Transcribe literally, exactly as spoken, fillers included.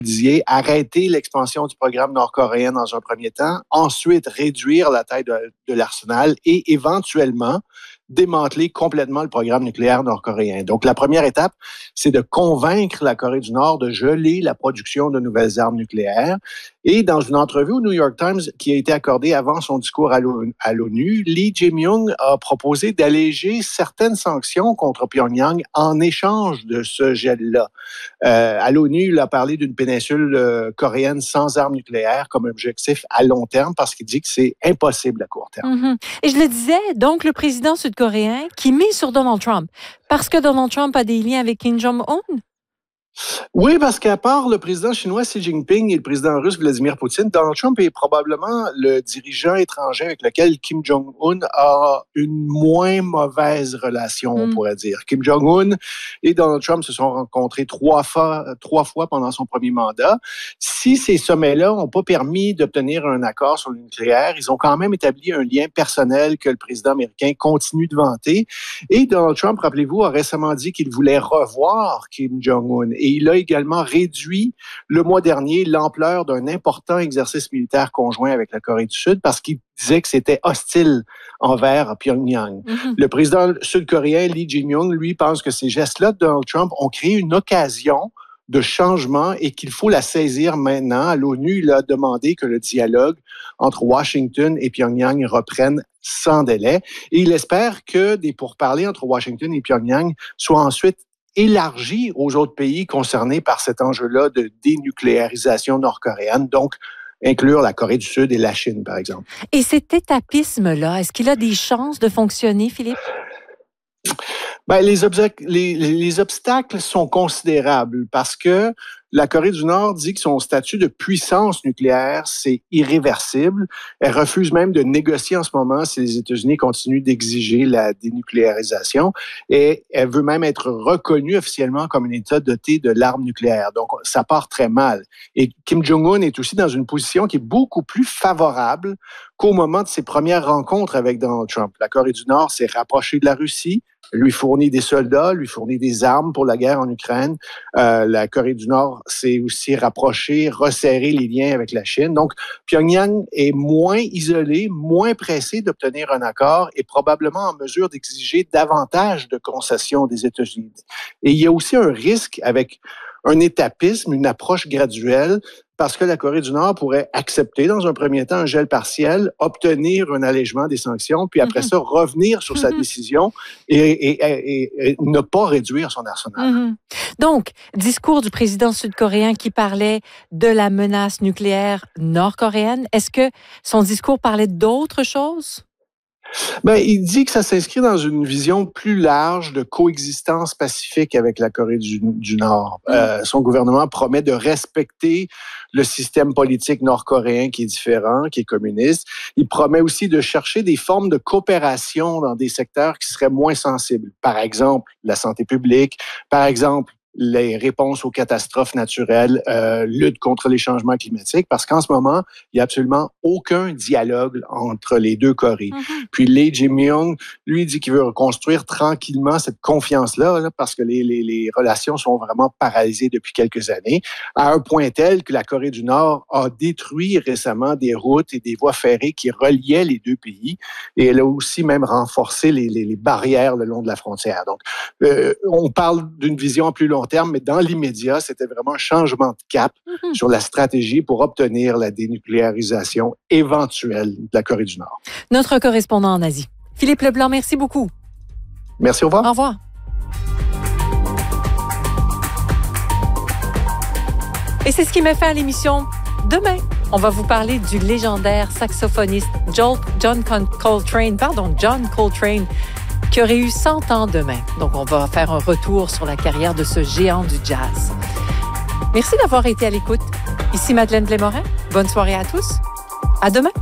disiez, arrêter l'expansion du programme nord-coréen dans un premier temps, ensuite réduire la taille de, de l'arsenal et éventuellement démanteler complètement le programme nucléaire nord-coréen. Donc, la première étape, c'est de convaincre la Corée du Nord de geler la production de nouvelles armes nucléaires. Et dans une entrevue au New York Times qui a été accordée avant son discours à l'ONU, Lee Jae-myung a proposé d'alléger certaines sanctions contre Pyongyang en échange de ce gel-là. Euh, à l'ONU, il a parlé d'une péninsule euh, coréenne sans armes nucléaires comme objectif à long terme parce qu'il dit que c'est impossible à court terme. Mm-hmm. Et je le disais, donc le président sud-coréen qui mise sur Donald Trump parce que Donald Trump a des liens avec Kim Jong-un? Oui, parce qu'à part le président chinois Xi Jinping et le président russe Vladimir Poutine, Donald Trump est probablement le dirigeant étranger avec lequel Kim Jong-un a une moins mauvaise relation, mm. on pourrait dire. Kim Jong-un et Donald Trump se sont rencontrés trois fois, trois fois pendant son premier mandat. Si ces sommets-là n'ont pas permis d'obtenir un accord sur le nucléaire, ils ont quand même établi un lien personnel que le président américain continue de vanter. Et Donald Trump, rappelez-vous, a récemment dit qu'il voulait revoir Kim Jong-un. Et il a également réduit le mois dernier l'ampleur d'un important exercice militaire conjoint avec la Corée du Sud parce qu'il disait que c'était hostile envers Pyongyang. Mm-hmm. Le président sud-coréen Lee Jae-myung, lui, pense que ces gestes-là de Donald Trump ont créé une occasion de changement et qu'il faut la saisir maintenant. À l'ONU, il a demandé que le dialogue entre Washington et Pyongyang reprenne sans délai. Et il espère que des pourparlers entre Washington et Pyongyang soient ensuite élargi aux autres pays concernés par cet enjeu-là de dénucléarisation nord-coréenne, donc inclure la Corée du Sud et la Chine, par exemple. Et cet étapisme-là, est-ce qu'il a des chances de fonctionner, Philippe? Ben, les, obstac- les, les obstacles sont considérables parce que la Corée du Nord dit que son statut de puissance nucléaire, c'est irréversible. Elle refuse même de négocier en ce moment si les États-Unis continuent d'exiger la dénucléarisation. Et elle veut même être reconnue officiellement comme un État doté de l'arme nucléaire. Donc, ça part très mal. Et Kim Jong-un est aussi dans une position qui est beaucoup plus favorable qu'au moment de ses premières rencontres avec Donald Trump. La Corée du Nord s'est rapprochée de la Russie, lui fournit des soldats, lui fournit des armes pour la guerre en Ukraine. Euh, la Corée du Nord s'est aussi rapprochée, resserré les liens avec la Chine. Donc, Pyongyang est moins isolé, moins pressé d'obtenir un accord et probablement en mesure d'exiger davantage de concessions des États-Unis. Et il y a aussi un risque avec un étapisme, une approche graduelle, parce que la Corée du Nord pourrait accepter dans un premier temps un gel partiel, obtenir un allègement des sanctions, puis après mm-hmm. ça, revenir sur mm-hmm. sa décision et, et, et, et ne pas réduire son arsenal. Mm-hmm. Donc, discours du président sud-coréen qui parlait de la menace nucléaire nord-coréenne. Est-ce que son discours parlait d'autres choses? Ben, il dit que ça s'inscrit dans une vision plus large de coexistence pacifique avec la Corée du, du Nord. Mm. Euh, son gouvernement promet de respecter le système politique nord-coréen qui est différent, qui est communiste. Il promet aussi de chercher des formes de coopération dans des secteurs qui seraient moins sensibles. Par exemple, la santé publique, par exemple, les réponses aux catastrophes naturelles, euh, lutte contre les changements climatiques, parce qu'en ce moment, il n'y a absolument aucun dialogue entre les deux Corées. Mm-hmm. Puis Lee Jae-myung, lui, dit qu'il veut reconstruire tranquillement cette confiance-là, là, parce que les, les, les relations sont vraiment paralysées depuis quelques années, à un point tel que la Corée du Nord a détruit récemment des routes et des voies ferrées qui reliaient les deux pays, et elle a aussi même renforcé les, les, les barrières le long de la frontière. Donc, euh, on parle d'une vision plus longue terme, mais dans l'immédiat, c'était vraiment un changement de cap mm-hmm. sur la stratégie pour obtenir la dénucléarisation éventuelle de la Corée du Nord. Notre correspondant en Asie. Philippe Leblanc, merci beaucoup. Merci, au revoir. Au revoir. Et c'est ce qui met fin à l'émission. Demain, on va vous parler du légendaire saxophoniste John Coltrane, pardon, John Coltrane, qui aurait eu cent ans demain. Donc, on va faire un retour sur la carrière de ce géant du jazz. Merci d'avoir été à l'écoute. Ici Madeleine Blais-Morin. Bonne soirée à tous. À demain.